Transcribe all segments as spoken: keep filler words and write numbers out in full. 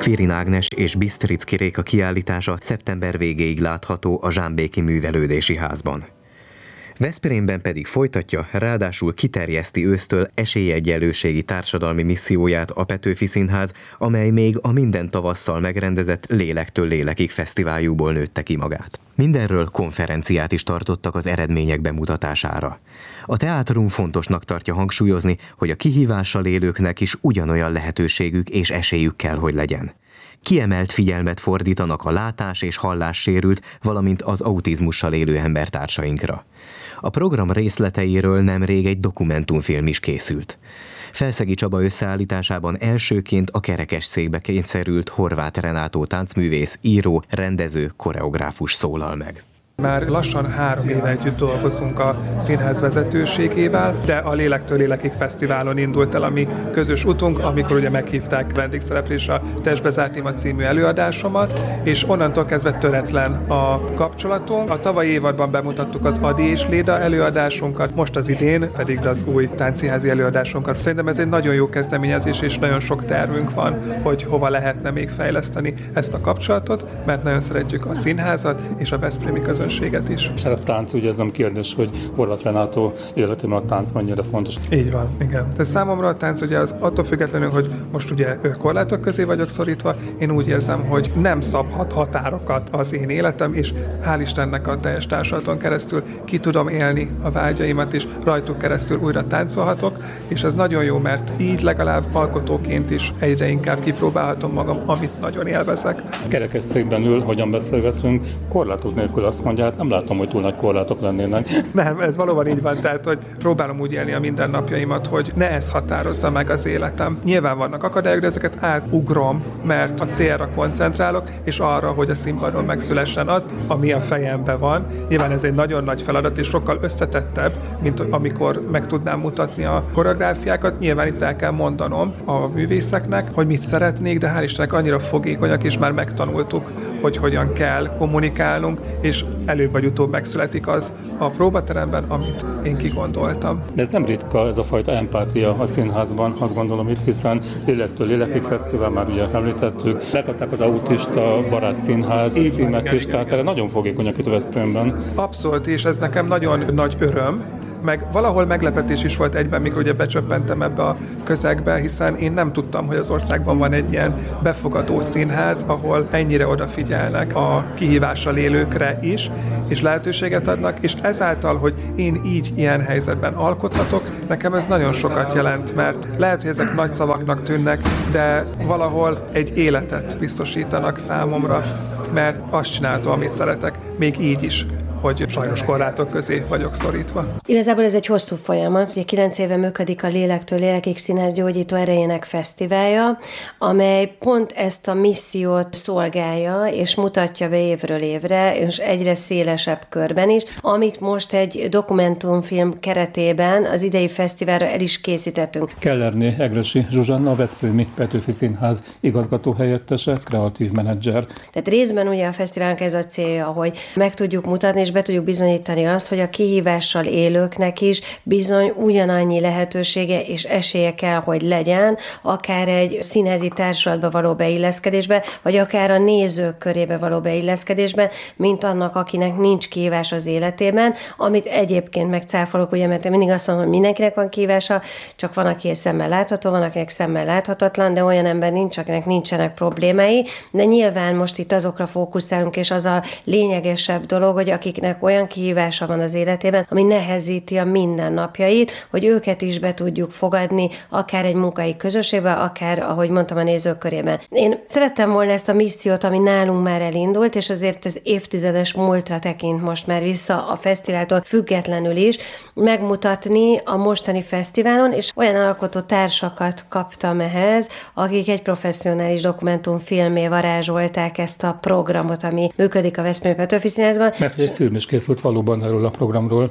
Quirin Ágnes és Bisztricki Réka kiállítása szeptember végéig látható a Zsámbéki Művelődési Házban. Veszprémben pedig folytatja, ráadásul kiterjeszti ősztől esélyegyenlőségi társadalmi misszióját a Petőfi Színház, amely még a minden tavasszal megrendezett Lélektől lélekig fesztiváljukból nőtte ki magát. Mindenről konferenciát is tartottak az eredmények bemutatására. A teátrum fontosnak tartja hangsúlyozni, hogy a kihívással élőknek is ugyanolyan lehetőségük és esélyük kell, hogy legyen. Kiemelt figyelmet fordítanak a látás- és hallássérült, valamint az autizmussal élő embertársainkra. A program részleteiről nemrég egy dokumentumfilm is készült. Felszegi Csaba összeállításában elsőként a kerekesszékbe kényszerült Horváth Renátó táncművész, író, rendező, koreográfus szólal meg. Már lassan három éve együtt dolgozunk a színház vezetőségével, de a Lélektől lélekig fesztiválon indult el a mi közös utunk, amikor ugye meghívták vendégszereplésre a Testbe zárt ima című előadásomat, és onnantól kezdve töretlen a kapcsolatunk. A tavalyi évadban bemutattuk az Adi és Léda előadásunkat, most az idén pedig az új táncszínházi előadásunkat. Szerintem ez egy nagyon jó kezdeményezés, és nagyon sok tervünk van, hogy hova lehetne még fejleszteni ezt a kapcsolatot, mert nagyon szeretjük a színházat és a veszprémi közönséget is. És a tánc, ugye ez nem kérdés, hogy Horváth Renátó életében a tánc mennyire fontos. Így van, igen. Tehát számomra a tánc ugye az attól függetlenül, hogy most ugye korlátok közé vagyok szorítva, én úgy érzem, hogy nem szabhat határokat az én életem, és hál' Istennek a teljes társulaton keresztül ki tudom élni a vágyaimat, és rajtuk keresztül újra táncolhatok, és ez nagyon jó, mert így legalább alkotóként is egyre inkább kipróbálhatom magam, amit nagyon élvezek. Kerekesszékben ül, hogyan beszélgetünk, korlátok nélkül azt mondja, hát nem látom, hogy túl nagy korlátok lennének. Nem, ez valóban így van, tehát hogy próbálom úgy élni a mindennapjaimat, hogy ne ez határozza meg az életem. Nyilván vannak akadályok, de ezeket átugrom, mert a célra koncentrálok, és arra, hogy a színpadon megszülessen az, ami a fejemben van. Nyilván ez egy nagyon nagy feladat, és sokkal összetettebb, mint amikor meg tudnám mutatni a koreográfiákat. Nyilván itt el kell mondanom a művészeknek, hogy mit szeretnék, de hál' Istennek annyira fogékonyak, és már megtanultuk, hogy hogyan kell kommunikálnunk, és előbb vagy utóbb megszületik az a próbateremben, amit én kigondoltam. De ez nem ritka, ez a fajta empátia a színházban, azt gondolom itt, hiszen Lélektől lélekig fesztivál, már ugye említettük, lekadták az Autista Barát Színház címet is, tehát erre nagyon fogékonyak itt a Veszprémben. Abszolút, és ez nekem nagyon nagy öröm, meg valahol meglepetés is volt egyben, mikor ugye becsöppentem ebbe a közegbe, hiszen én nem tudtam, hogy az országban van egy ilyen befogadó színház, ahol ennyire odafigyelnek a kihívással élőkre is, és lehetőséget adnak, és ezáltal, hogy én így ilyen helyzetben alkothatok, nekem ez nagyon sokat jelent, mert lehet, hogy ezek nagy szavaknak tűnnek, de valahol egy életet biztosítanak számomra, mert azt csináltam, amit szeretek, még így is, hogy sajnos korlátok közé vagyok szorítva. Igazából ez egy hosszú folyamat. Ugye kilenc éve működik a Lélektől lélekig Színház gyógyító erejének fesztiválja, amely pont ezt a missziót szolgálja, és mutatja be évről évre, és egyre szélesebb körben is, amit most egy dokumentumfilm keretében az idei fesztiválra el is készítettünk. Kellerné Egressy Zsuzsanna, a Veszprémi Petőfi Színház igazgató helyettese, kreatív menedzser. Tehát részben ugye a fesztiválnak ez a célja, hogy meg tudjuk mutatni, és be tudjuk bizonyítani azt, hogy a kihívással élőknek is bizony ugyanannyi lehetősége és esélye kell, hogy legyen, akár egy színházi társulatba való beilleszkedésbe, vagy akár a nézők körébe való beilleszkedésbe, mint annak, akinek nincs kihívás az életében, amit egyébként megcáfolok, ugye, mert mindig azt mondom, hogy mindenkinek van kihívása, csak van, aki szemmel látható, van, akinek szemmel láthatatlan, de olyan ember nincs, akinek nincsenek problémái, de nyilván most itt azokra fókuszálunk, és az a lényegesebb dolog, hogy akiknek olyan kihívása van az életében, ami nehezíti a mindennapjait, hogy őket is be tudjuk fogadni, akár egy munkai közösségbe, akár, ahogy mondtam, a nézők körében. Én szerettem volna ezt a missziót, ami nálunk már elindult, és azért ez évtizedes múltra tekint most már vissza a fesztiváltól függetlenül is, megmutatni a mostani fesztiválon, és olyan alkotó társakat kaptam ehhez, akik egy professzionális dokumentumfilmé varázsolták ezt a programot, ami működik a Veszprémi Petőfi Színházban. Mert egy film is készült valóban erről a programról.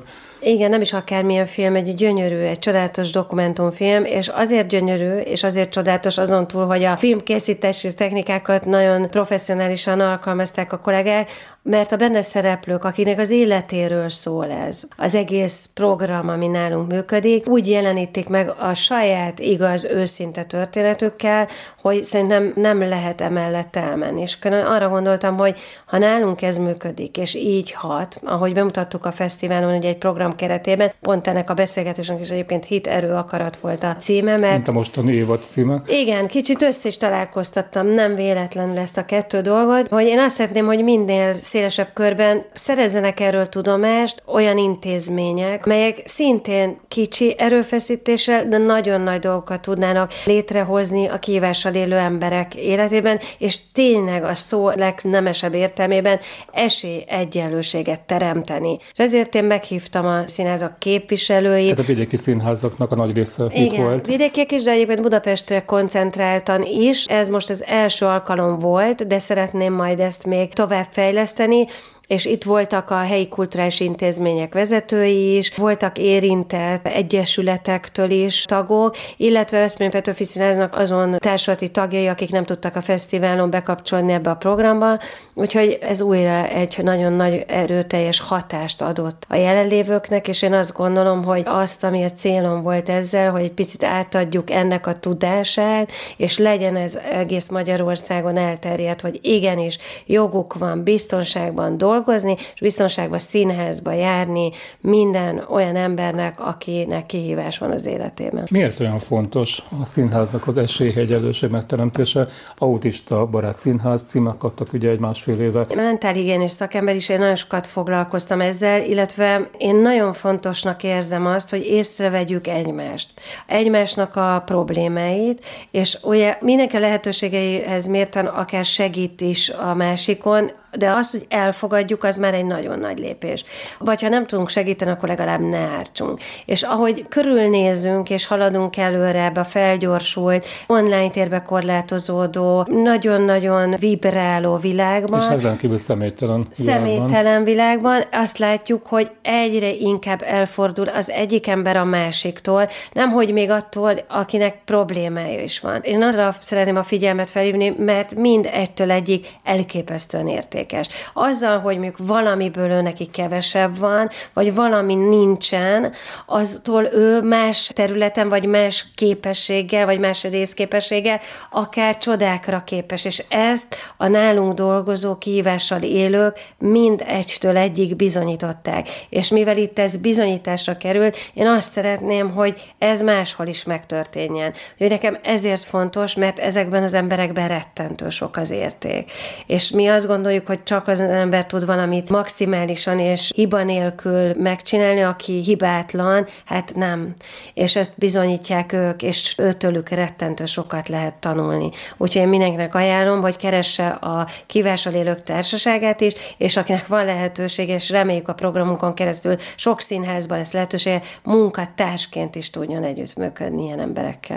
Igen, nem is akármilyen film, egy gyönyörű, egy csodálatos dokumentumfilm, és azért gyönyörű, és azért csodálatos azon túl, hogy a filmkészítési technikákat nagyon professzionálisan alkalmazták a kollégák, mert a benne szereplők, akinek az életéről szól ez, az egész program, ami nálunk működik, úgy jelenítik meg a saját, igaz, őszinte történetükkel, hogy szerintem nem lehet emellett elmenni. És arra gondoltam, hogy ha nálunk ez működik, és így hat, ahogy bemutattuk a fesztiválon, ugye egy program keretében, pont ennek a beszélgetésnek is egyébként Hit, erő, akarat volt a címe, mert... Mint a mostani évad címe. Igen, kicsit össze is találkoztattam, nem véletlenül ezt a kettő dolgot, hogy én azt szeretném, hogy minél szélesebb körben szerezzenek erről tudomást olyan intézmények, melyek szintén kicsi erőfeszítéssel, de nagyon nagy dolgokat tudnának létrehozni a kihívással élő emberek életében, és tényleg a szó legnemesebb értelmében esélyegyenlőséget teremteni. És ezért én meghívtam a színházak képviselőit. Tehát a vidéki színházaknak a nagy része Igen, itt volt. Vidékiek is, de egyébként Budapestre koncentráltan is. Ez most az első alkalom volt, de szeretném majd ezt még tovább fejleszteni, és itt voltak a helyi kulturális intézmények vezetői is, voltak érintett egyesületektől is tagok, illetve Veszprém Petőfi Színháznak azon társulati tagjai, akik nem tudtak a fesztiválon bekapcsolni ebbe a programba, úgyhogy ez újra egy nagyon nagy erőteljes hatást adott a jelenlévőknek, és én azt gondolom, hogy azt, ami a célom volt ezzel, hogy egy picit átadjuk ennek a tudását, és legyen ez egész Magyarországon elterjedt, hogy igenis joguk van biztonságban dolgozni, dolgozni, és biztonságban színházba járni minden olyan embernek, akinek kihívás van az életében. Miért olyan fontos a színháznak az esélyegyenlőség megteremtése? Autista barát színház címet kaptak ugye egy másfél éve. Mentálhigiénés szakember is, én nagyon sokat foglalkoztam ezzel, illetve én nagyon fontosnak érzem azt, hogy észrevegyük egymást. Egymásnak a problémáit, és ugye mindenki lehetőségeihez mérten akár segít is a másikon, de az, hogy elfogadjuk, az már egy nagyon nagy lépés. Vagy ha nem tudunk segíteni, akkor legalább ne ártsunk. És ahogy körülnézünk, és haladunk előre ebbe a felgyorsult, online térbe korlátozódó, nagyon-nagyon vibráló világban. És ezen kívül személytelen világban. Személytelen világban azt látjuk, hogy egyre inkább elfordul az egyik ember a másiktól, nemhogy még attól, akinek problémája is van. Én arra szeretném a figyelmet felhívni, mert mind egytől egyik elképesztően érték. Azzal, hogy mondjuk valamiből ő neki kevesebb van, vagy valami nincsen, aztól ő más területen, vagy más képességgel, vagy más részképességgel akár csodákra képes. És ezt a nálunk dolgozó kihívással élők mind egytől egyig bizonyították. És mivel itt ez bizonyításra került, én azt szeretném, hogy ez máshol is megtörténjen. Hogy nekem ezért fontos, mert ezekben az emberekben rettentő sok az érték. És mi azt gondoljuk, hogy csak az ember tud valamit maximálisan és hiba nélkül megcsinálni, aki hibátlan, hát nem. És ezt bizonyítják ők, és őtőlük rettentő sokat lehet tanulni. Úgyhogy én mindenkinek ajánlom, hogy keresse a kihívással élők társaságát is, és akinek van lehetőség, és reméljük a programunkon keresztül sok színházban lesz lehetősége, munkatársként is tudjon együttműködni ilyen emberekkel.